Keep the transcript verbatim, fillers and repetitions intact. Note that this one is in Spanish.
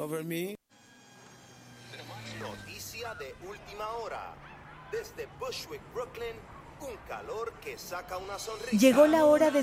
over me. Noticia de última hora. Desde Bushwick, Brooklyn, un calor que saca una sonrisa. Llegó la hora de